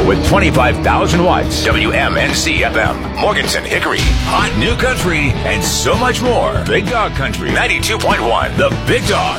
with 25,000 watts. WMNC FM, Morganton, Hickory, hot new country, and so much more. Big Dog Country 92.1, the Big Dog.